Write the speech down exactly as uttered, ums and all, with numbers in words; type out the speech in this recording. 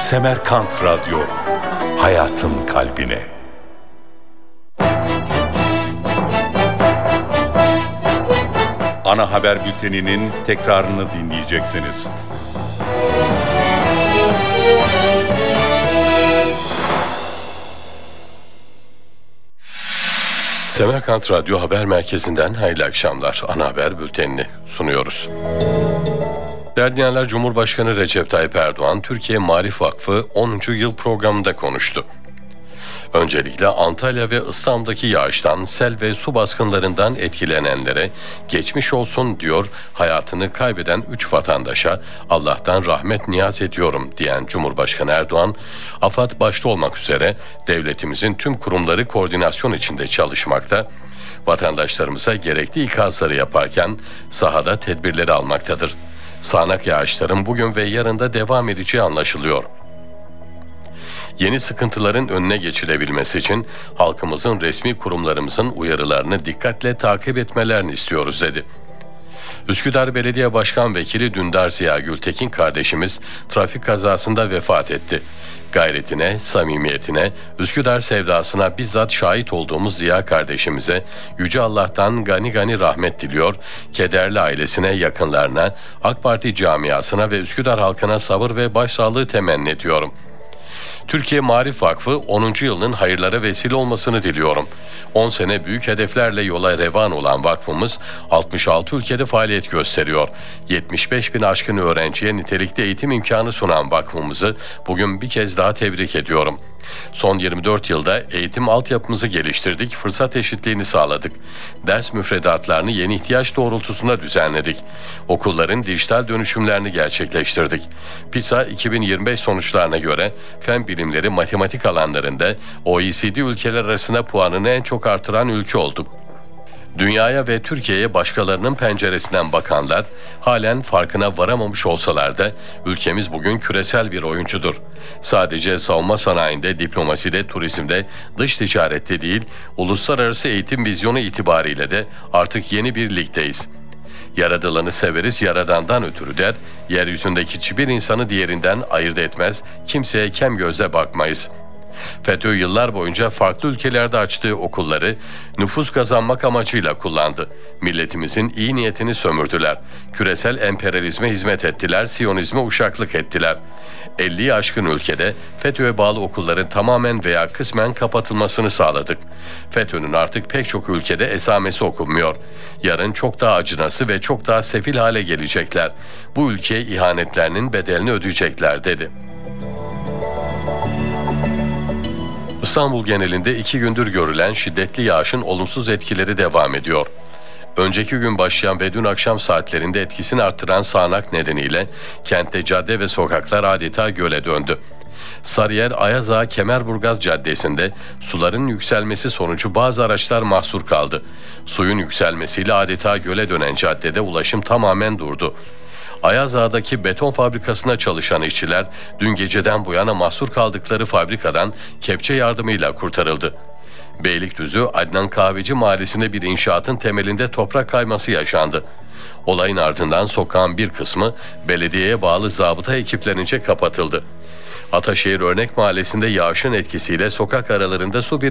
Semerkant Radyo, hayatın kalbine. Ana haber bülteninin tekrarını dinleyeceksiniz. Semerkant Radyo Haber Merkezi'nden hayırlı akşamlar. Ana haber bültenini sunuyoruz. Değerli dinleyenler, Cumhurbaşkanı Recep Tayyip Erdoğan, Türkiye Marif Vakfı onuncu yıl programında konuştu. Öncelikle Antalya ve İstanbul'daki yağıştan, sel ve su baskınlarından etkilenenlere geçmiş olsun diyor, hayatını kaybeden üç vatandaşa Allah'tan rahmet niyaz ediyorum diyen Cumhurbaşkanı Erdoğan, AFAD başta olmak üzere devletimizin tüm kurumları koordinasyon içinde çalışmakta, vatandaşlarımıza gerekli ikazları yaparken sahada tedbirleri almaktadır. Sağanak yağışların bugün ve yarın da devam edeceği anlaşılıyor. Yeni sıkıntıların önüne geçilebilmesi için halkımızın resmi kurumlarımızın uyarılarını dikkatle takip etmelerini istiyoruz dedi. Üsküdar Belediye Başkan Vekili Dündar Ziya Gültekin kardeşimiz trafik kazasında vefat etti. Gayretine, samimiyetine, Üsküdar sevdasına bizzat şahit olduğumuz Ziya kardeşimize Yüce Allah'tan gani gani rahmet diliyor, kederli ailesine, yakınlarına, AK Parti camiasına ve Üsküdar halkına sabır ve başsağlığı temenni ediyorum. Türkiye Marif Vakfı onuncu yılının hayırlara vesile olmasını diliyorum. on sene büyük hedeflerle yola revan olan vakfımız altmış altı ülkede faaliyet gösteriyor. yetmiş beş bin aşkın öğrenciye nitelikli eğitim imkanı sunan vakfımızı bugün bir kez daha tebrik ediyorum. Son yirmi dört yılda eğitim altyapımızı geliştirdik, fırsat eşitliğini sağladık. Ders müfredatlarını yeni ihtiyaç doğrultusunda düzenledik. Okulların dijital dönüşümlerini gerçekleştirdik. PISA iki bin yirmi beş sonuçlarına göre fen bilimleri, matematik alanlarında O E C D ülkeler arasında puanını en çok artıran ülke olduk. Dünyaya ve Türkiye'ye başkalarının penceresinden bakanlar halen farkına varamamış olsalar da ülkemiz bugün küresel bir oyuncudur. Sadece savunma sanayinde, diplomaside, turizmde, dış ticarette değil, uluslararası eğitim vizyonu itibariyle de artık yeni bir ligdeyiz. Yaradılanı severiz, yaradandan ötürü der, yeryüzündeki hiçbir insanı diğerinden ayırt etmez, kimseye kem gözle bakmayız. FETÖ yıllar boyunca farklı ülkelerde açtığı okulları nüfus kazanmak amacıyla kullandı. Milletimizin iyi niyetini sömürdüler. Küresel emperyalizme hizmet ettiler, Siyonizme uşaklık ettiler. elliyi aşkın ülkede FETÖ'ye bağlı okulların tamamen veya kısmen kapatılmasını sağladık. FETÖ'nün artık pek çok ülkede esamesi okunmuyor. Yarın çok daha acınası ve çok daha sefil hale gelecekler. Bu ülkeye ihanetlerinin bedelini ödeyecekler dedi. İstanbul genelinde iki gündür görülen şiddetli yağışın olumsuz etkileri devam ediyor. Önceki gün başlayan ve dün akşam saatlerinde etkisini artıran sağanak nedeniyle kentte cadde ve sokaklar adeta göle döndü. Sarıyer Ayazağa Kemerburgaz Caddesi'nde suların yükselmesi sonucu bazı araçlar mahsur kaldı. Suyun yükselmesiyle adeta göle dönen caddede ulaşım tamamen durdu. Ayazağa'daki beton fabrikasına çalışan işçiler dün geceden bu yana mahsur kaldıkları fabrikadan kepçe yardımıyla kurtarıldı. Beylikdüzü Adnan Kahveci Mahallesi'nde bir inşaatın temelinde toprak kayması yaşandı. Olayın ardından sokağın bir kısmı belediyeye bağlı zabıta ekiplerince kapatıldı. Ataşehir Örnek Mahallesi'nde yağışın etkisiyle sokak aralarında su bir